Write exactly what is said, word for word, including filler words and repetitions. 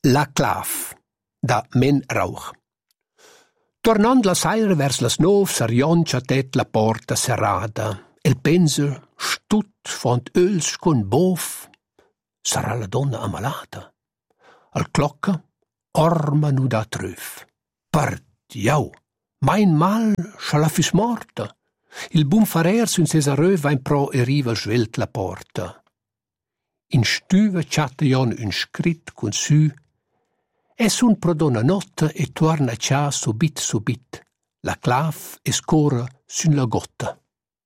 La clav, da Men Rauch. Tornando la saira vers las nov s'arrioncia tet la porta serrada. El pensa, stut font öls con bof. Sarà la donna ammalata. Al clocca, orma nu da tröf. Partiau, mein mal scha la fis morta. Il bun farer sun Cesareu vain pro e riva svelt la porta. In stüva chatta jon un scrit con sü. E sun pro donna notta e torna cia subit subit. La clav e scora sun la gotta.